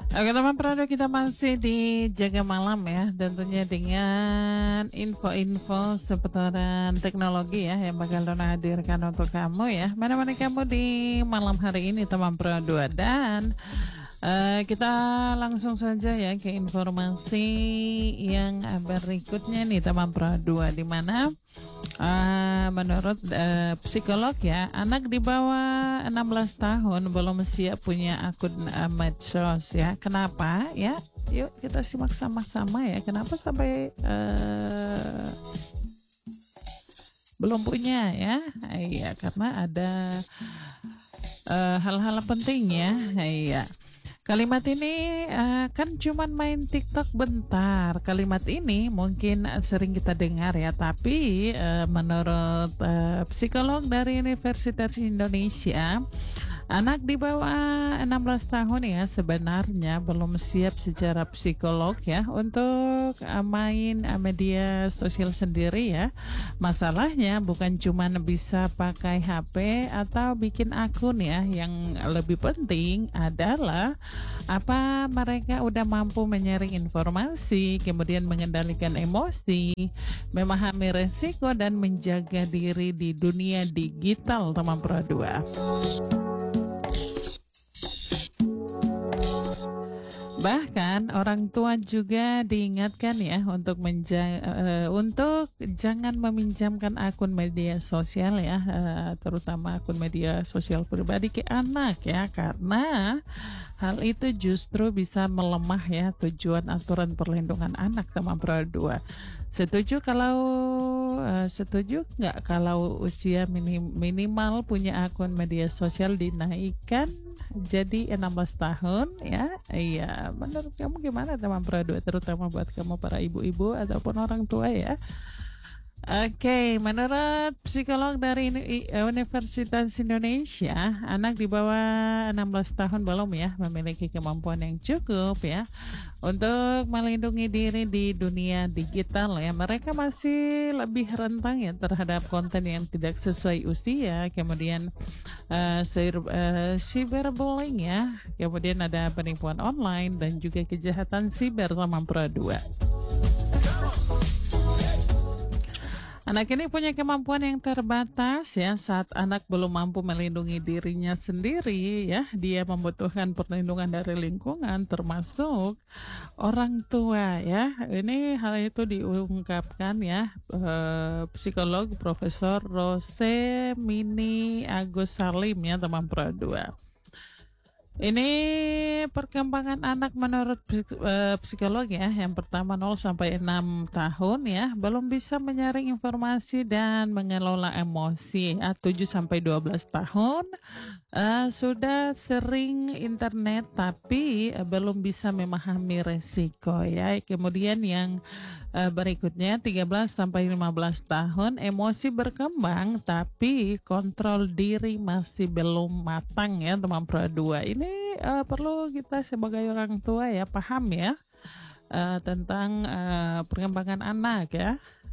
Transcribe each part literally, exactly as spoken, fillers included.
Oke teman produk, kita masih di Jaga Malam ya, tentunya dengan info-info seputaran teknologi ya yang bakal Dona hadirkan untuk kamu ya. Mana-mana kamu di malam hari ini teman produk, dan uh, kita langsung saja ya ke informasi yang berikutnya nih teman produk, di mana Uh, menurut uh, psikolog ya, anak di bawah enam belas tahun belum siap punya akun uh, medsos ya. Kenapa ya? Yuk kita simak sama-sama ya. Kenapa sampai uh, belum punya ya? Iya, karena ada uh, hal-hal penting ya. Iya. Kalimat ini uh, kan cuman main TikTok bentar. Kalimat ini mungkin sering kita dengar ya, tapi uh, menurut uh, psikolog dari Universitas Indonesia, anak di bawah enam belas tahun ya sebenarnya belum siap secara psikolog ya untuk uh, main uh, media sosial sendiri ya. Masalahnya bukan cuman bisa pakai H P atau bikin akun ya, yang lebih penting adalah apa mereka udah mampu menyaring informasi, kemudian mengendalikan emosi, memahami resiko, dan menjaga diri di dunia digital teman Pro dua. Bahkan orang tua juga diingatkan ya untuk menja uh, untuk jangan meminjamkan akun media sosial ya, uh, terutama akun media sosial pribadi ke anak ya, karena hal itu justru bisa melemah ya tujuan aturan perlindungan anak teman Pro dua. Setuju kalau uh, setuju nggak kalau usia minim, minimal punya akun media sosial dinaikkan jadi enam belas tahun ya? Iya, menurut kamu gimana teman Pro dua, terutama buat kamu para ibu-ibu ataupun orang tua ya? Oke, okay, menurut psikolog dari Universitas Indonesia, anak di bawah enam belas tahun belum ya memiliki kemampuan yang cukup ya untuk melindungi diri di dunia digital ya. Mereka masih lebih rentan ya terhadap konten yang tidak sesuai usia, kemudian uh, uh, cyberbullying ya, kemudian ada penipuan online dan juga kejahatan siber teman Pro dua. Anak ini punya kemampuan yang terbatas ya. Saat anak belum mampu melindungi dirinya sendiri ya, dia membutuhkan perlindungan dari lingkungan termasuk orang tua ya. Ini hal itu diungkapkan ya eh, psikolog Profesor Rose Mini Agus Salim ya teman Pro dua. Ini perkembangan anak menurut psikolog ya, yang pertama nol sampai enam tahun ya, belum bisa menyaring informasi dan mengelola emosi. tujuh sampai dua belas tahun uh, sudah sering internet tapi uh, belum bisa memahami resiko ya. Kemudian yang uh, berikutnya tiga belas sampai lima belas tahun, emosi berkembang tapi kontrol diri masih belum matang ya teman Pro dua. Ini Uh, perlu kita sebagai orang tua ya paham ya uh, tentang uh, perkembangan anak ya.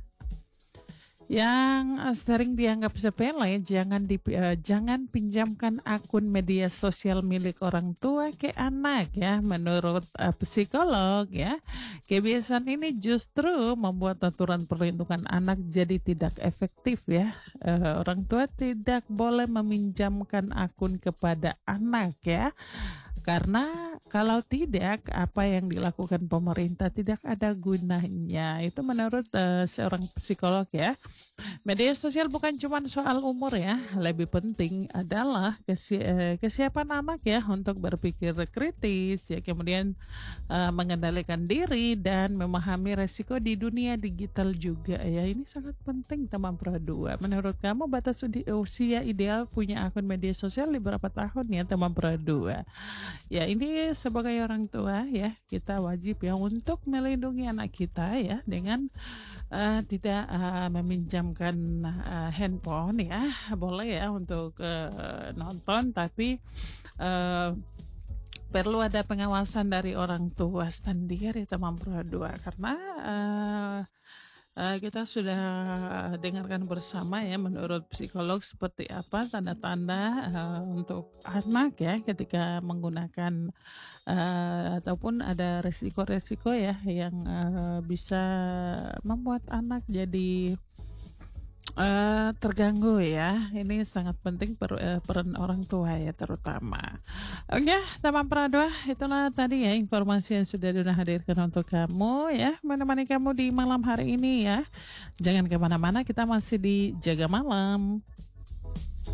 Yang sering dianggap sepele, jangan di, uh, jangan pinjamkan akun media sosial milik orang tua ke anak ya. Menurut uh, psikolog ya, kebiasaan ini justru membuat aturan perlindungan anak jadi tidak efektif ya. Uh, orang tua tidak boleh meminjamkan akun kepada anak ya. Karena kalau tidak, apa yang dilakukan pemerintah tidak ada gunanya. Itu menurut uh, seorang psikolog ya. Media sosial bukan cuma soal umur ya, lebih penting adalah kesi uh, kesiapan anak ya untuk berpikir kritis ya, kemudian uh, mengendalikan diri dan memahami resiko di dunia digital juga ya. Ini sangat penting teman Pro dua. Menurut kamu batas usia ideal punya akun media sosial di berapa tahun ya teman Pro dua? Ya, ini sebagai orang tua ya, kita wajib ya untuk melindungi anak kita ya dengan uh, tidak uh, meminjamkan uh, handphone ya. Boleh ya untuk uh, nonton, tapi uh, perlu ada pengawasan dari orang tua sendiri teman Pro dua, karena uh, Eh, kita sudah dengarkan bersama ya menurut psikolog seperti apa tanda-tanda eh, untuk anak ya ketika menggunakan eh, ataupun ada resiko-resiko ya yang eh, bisa membuat anak jadi eh, terganggu ya. Ini sangat penting per- eh, peran orang tua ya terutama. Oke, teman Pradwa, itulah tadi ya informasi yang sudah Duna hadirkan untuk kamu ya, menemani kamu di malam hari ini ya. Jangan kemana-mana, kita masih di Jaga Malam.